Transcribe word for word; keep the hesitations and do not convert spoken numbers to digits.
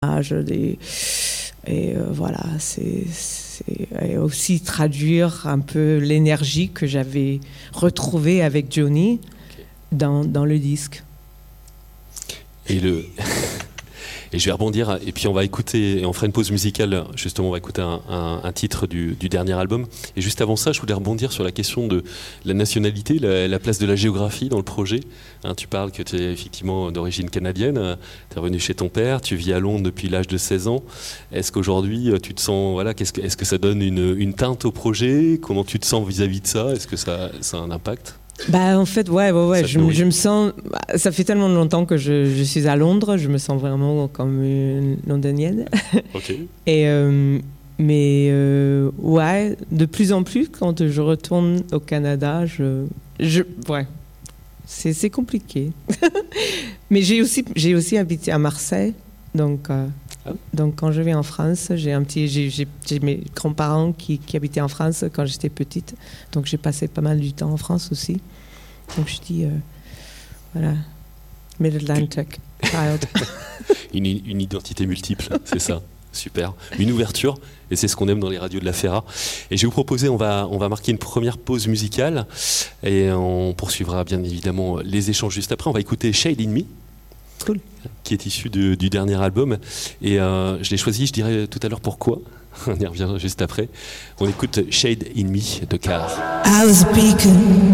des, et euh, voilà, c'est, c'est et aussi traduire un peu l'énergie que j'avais retrouvée avec Joni okay. dans, dans le disque. Et le... Et je vais rebondir, et puis on va écouter, et on fera une pause musicale, justement, on va écouter un, un, un titre du, du dernier album. Et juste avant ça, je voulais rebondir sur la question de la nationalité, la, la place de la géographie dans le projet. Hein, tu parles que tu es effectivement d'origine canadienne, tu es revenu chez ton père, tu vis à Londres depuis l'âge de seize ans. Est-ce qu'aujourd'hui, tu te sens, voilà, qu'est-ce que, est-ce que ça donne une, une teinte au projet ? Comment tu te sens vis-à-vis de ça ? Est-ce que ça, ça a un impact ? Bah, en fait, ouais, ouais, ouais. Je, je me sens. Ça fait tellement longtemps que je, je suis à Londres, je me sens vraiment comme une londonienne. Ok. Et, euh, mais, euh, ouais, de plus en plus, quand je retourne au Canada, je. je ouais. C'est, c'est compliqué. Mais j'ai aussi, j'ai aussi habité à Marseille. Donc, euh, ah. donc, quand je vais en France, j'ai, un petit, j'ai, j'ai, j'ai mes grands-parents qui, qui habitaient en France quand j'étais petite. Donc, j'ai passé pas mal du temps en France aussi. Donc, je dis, euh, voilà, Mid-Atlantic child. une, une identité multiple, c'est ça. Super. Une ouverture, et c'est ce qu'on aime dans les radios de la Ferra. Et je vais vous proposer, on va, on va marquer une première pause musicale, et on poursuivra bien évidemment les échanges juste après. On va écouter Shade in Me. Cool. Qui est issu de, du dernier album. Et euh, je l'ai choisi, je dirais tout à l'heure pourquoi. On y revient juste après. On écoute Shade in Me de Car.